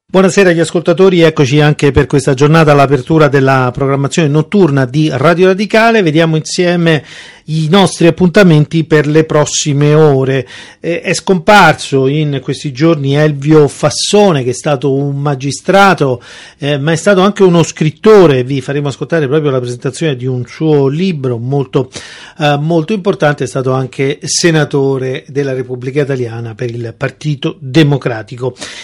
Buonasera agli ascoltatori, eccoci anche per questa giornata all'apertura della programmazione notturna di Radio Radicale. Vediamo insieme i nostri appuntamenti per le prossime ore. È scomparso in questi giorni Elvio Fassone, che è stato un magistrato, ma è stato anche uno scrittore. Vi faremo ascoltare proprio la presentazione di un suo libro molto importante. È stato anche senatore della Repubblica Italiana per il Partito Democratico.